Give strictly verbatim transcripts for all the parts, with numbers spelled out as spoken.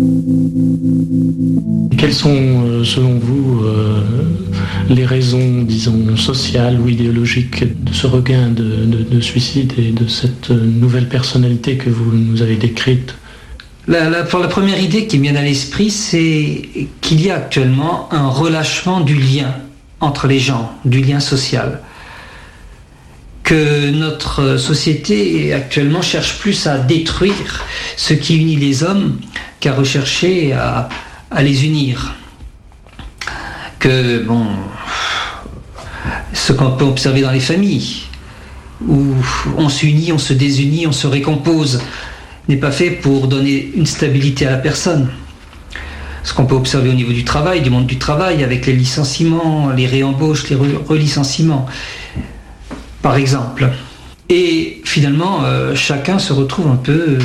Quelles sont, selon vous, euh, les raisons, disons, sociales ou idéologiques de ce regain de, de, de suicide et de cette nouvelle personnalité que vous nous avez décrite ? La, la, pour la première idée qui me vient à l'esprit, c'est qu'il y a actuellement un relâchement du lien entre les gens, du lien social. Que notre société actuellement cherche plus à détruire ce qui unit les hommes qu'à rechercher à, à les unir. Que, bon, ce qu'on peut observer dans les familles, où on s'unit, on se désunit, on se récompose, n'est pas fait pour donner une stabilité à la personne. Ce qu'on peut observer au niveau du travail, du monde du travail, avec les licenciements, les réembauches, les relicenciements, par exemple. Et finalement, euh, chacun se retrouve un peu euh,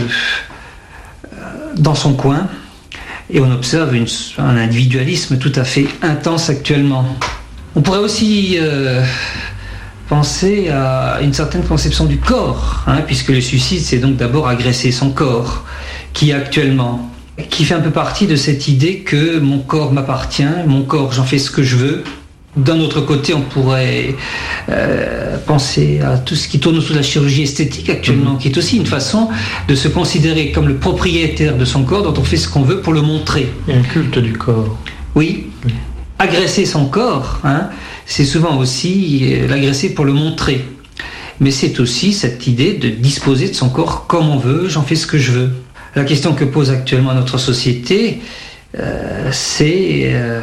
dans son coin, et on observe une, un individualisme tout à fait intense actuellement. On pourrait aussi euh, penser à une certaine conception du corps, hein, puisque le suicide, c'est donc d'abord agresser son corps, qui actuellement, qui fait un peu partie de cette idée que mon corps m'appartient, mon corps, j'en fais ce que je veux. D'un autre côté, on pourrait euh, penser à tout ce qui tourne autour de la chirurgie esthétique actuellement, mmh. qui est aussi une façon de se considérer comme le propriétaire de son corps, dont on fait ce qu'on veut pour le montrer. Il y a un culte du corps. Oui. oui. Agresser son corps, hein, c'est souvent aussi l'agresser pour le montrer. Mais c'est aussi cette idée de disposer de son corps comme on veut, j'en fais ce que je veux. La question que pose actuellement notre société, euh, c'est... Euh,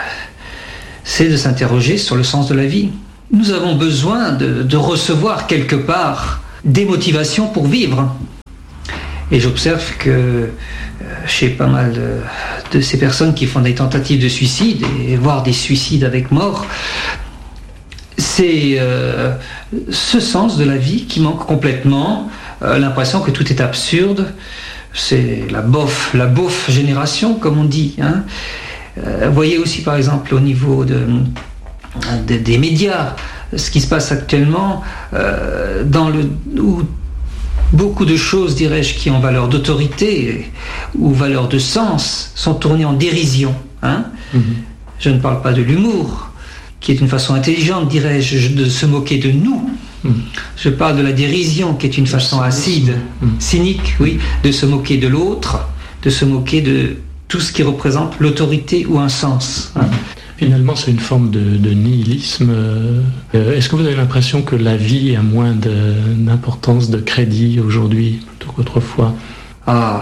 c'est de s'interroger sur le sens de la vie. Nous avons besoin de, de recevoir quelque part des motivations pour vivre. Et j'observe que euh, chez pas mal de, de ces personnes qui font des tentatives de suicide, et voire des suicides avec mort, c'est euh, ce sens de la vie qui manque complètement, euh, l'impression que tout est absurde, c'est la bof, la bof génération, comme on dit, hein. Euh, voyez aussi par exemple au niveau de, de, des médias, ce qui se passe actuellement, euh, dans le, où beaucoup de choses, dirais-je, qui ont valeur d'autorité ou valeur de sens, sont tournées en dérision. Hein. Mm-hmm. Je ne parle pas de l'humour, qui est une façon intelligente, dirais-je, de se moquer de nous. Mm. Je parle de la dérision, qui est une façon acide, mm. cynique, oui, de se moquer de l'autre, de se moquer de tout ce qui représente l'autorité ou un sens. Hein. Finalement, c'est une forme de, de nihilisme. Euh, est-ce que vous avez l'impression que la vie a moins de, d'importance, de crédit aujourd'hui plutôt qu'autrefois ? Ah,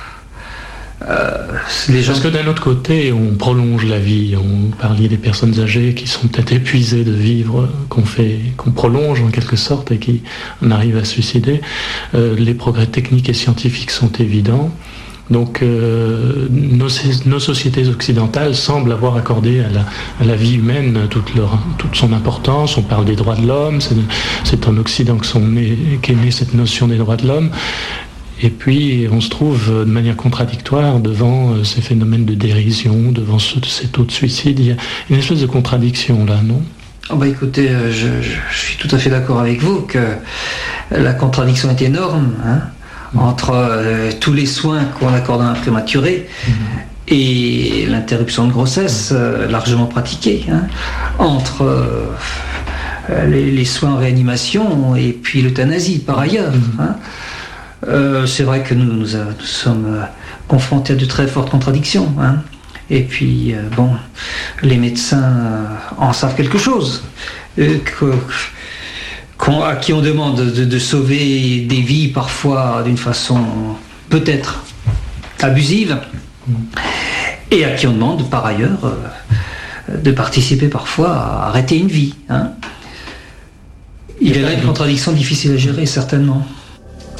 euh, les gens... Parce que d'un autre côté, on prolonge la vie. On parlait des personnes âgées qui sont peut-être épuisées de vivre, qu'on fait, qu'on prolonge en quelque sorte et qui en arrivent à se suicider. Euh, les progrès techniques et scientifiques sont évidents. Donc euh, nos, nos sociétés occidentales semblent avoir accordé à la, à la vie humaine toute, leur, toute son importance. On parle des droits de l'homme, c'est, c'est en Occident que sont nés, qu'est née cette notion des droits de l'homme. Et puis on se trouve de manière contradictoire devant ces phénomènes de dérision, devant ce, ces taux de suicide. Il y a une espèce de contradiction là, non ? Oh bah écoutez, je, je, je suis tout à fait d'accord avec vous que la contradiction est énorme, hein, entre euh, tous les soins qu'on accorde à un prématuré mmh. et l'interruption de grossesse euh, largement pratiquée, hein, entre euh, les, les soins en réanimation et puis l'euthanasie par ailleurs. Mmh. Hein. Euh, c'est vrai que nous, nous, euh, nous sommes euh, confrontés à de très fortes contradictions. Hein. Et puis, euh, bon, les médecins euh, en savent quelque chose. Euh, que, à qui on demande de, de sauver des vies parfois d'une façon peut-être abusive, et à qui on demande par ailleurs euh, de participer parfois à arrêter une vie. Hein. Il y a là une contradiction difficile à gérer, certainement.